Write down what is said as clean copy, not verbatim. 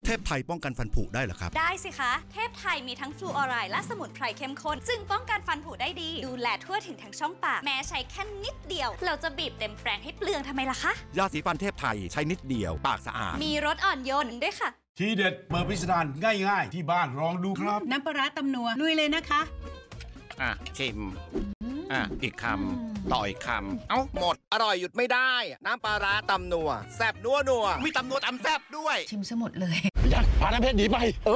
เทพไทยป้องกันฟันผุได้เหรอครับได้สิคะเทพไทยมีทั้งฟลูออไรด์และสมุนไพรเข้มข้นซึ่งป้องกันฟันผุได้ดีดูแลทั่วถึงทั้งช่องปากแม้ใช้แค่นิดเดียวเราจะบีบเต็มแปรงให้เปลืองทำไมล่ะคะยาสีฟันเทพไทยใช้นิดเดียวปากสะอาดมีรสอ่อนโยนด้วยค่ะทีเด็ดเปิดพิสดารง่ายๆที่บ้านลองดูครับน้ำปลาร้าตำนัวลุยเลยนะคะชิมอีกคำต่ออีกคำเอ้าหมดอร่อยหยุดไม่ได้น้ำปลาร้าตำนัวแซ่บนัวมีตำนัวตำแซ่บด้วยชิมซะหมดเลยอยากพาน้ำเพชรหนีไป